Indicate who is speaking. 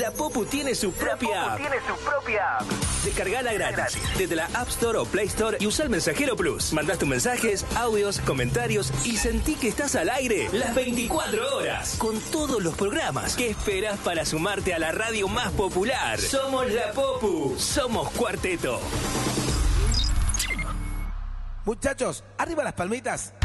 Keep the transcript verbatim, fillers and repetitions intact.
Speaker 1: La Popu tiene su propia app.
Speaker 2: tiene su propia app.
Speaker 1: Descargala gratis desde la App Store o Play Store y usa el Mensajero Plus. Mandás tus mensajes, audios, comentarios y sentí que estás al aire las veinticuatro horas con todos los programas. ¿Qué esperas para sumarte a la radio más popular? Somos La Popu. Somos Cuarteto.
Speaker 3: Muchachos, arriba las palmitas.